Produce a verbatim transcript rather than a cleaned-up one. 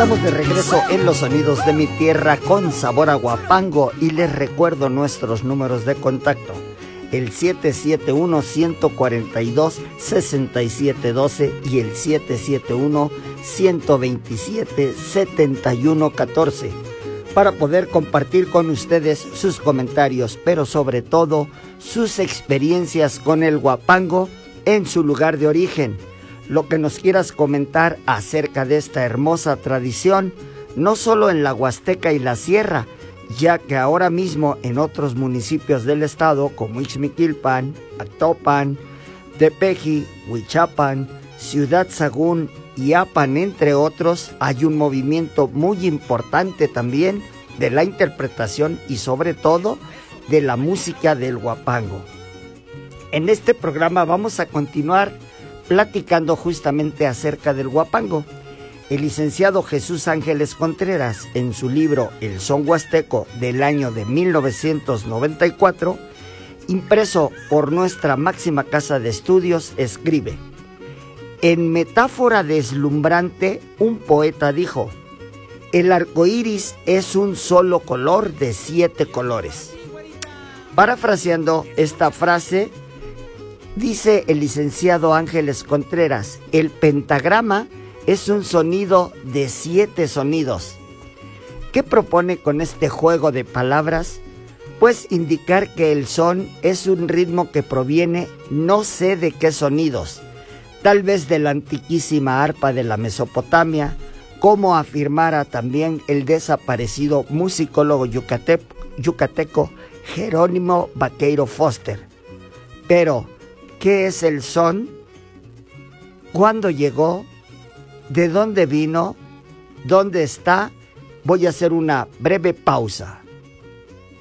Estamos de regreso en los sonidos de mi tierra con sabor a guapango y les recuerdo nuestros números de contacto. El siete siete uno, uno cuatro dos, seis siete uno dos y el siete siete uno, uno dos siete, siete uno un cuatro para poder compartir con ustedes sus comentarios, pero sobre todo sus experiencias con el guapango en su lugar de origen. Lo que nos quieras comentar acerca de esta hermosa tradición, no solo en la Huasteca y la Sierra, ya que ahora mismo en otros municipios del estado como Ixmiquilpan, Actopan, Tepeji, Huichapan, Ciudad Sagún y Apan, entre otros, hay un movimiento muy importante también de la interpretación y sobre todo de la música del guapango. En este programa vamos a continuar platicando justamente acerca del guapango. El licenciado Jesús Ángeles Contreras, en su libro El Son Huasteco del año de mil novecientos noventa y cuatro, impreso por nuestra máxima casa de estudios, escribe: en metáfora deslumbrante, un poeta dijo: el arco iris es un solo color de siete colores. Parafraseando esta frase, dice el licenciado Ángeles Contreras: el pentagrama es un sonido de siete sonidos. ¿Qué propone con este juego de palabras? Pues indicar que el son es un ritmo que proviene no sé de qué sonidos, tal vez de la antiquísima arpa de la Mesopotamia, como afirmara también el desaparecido musicólogo yucate- yucateco Jerónimo Vaqueiro Foster. Pero, ¿qué es el son? ¿Cuándo llegó? ¿De dónde vino? ¿Dónde está? Voy a hacer una breve pausa.